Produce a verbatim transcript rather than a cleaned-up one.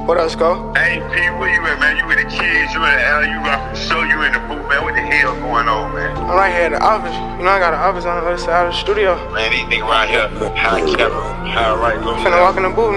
What up, Sko? Hey, P, where you at, man? You with the kids, you in the alley, you rockin' the show, you in the booth, man. What the hell going on, man? I'm right here at the office. You know, I got an office on the other side of the studio. Man, these niggas around here, high camera, high right, low. Finna walk in the booth.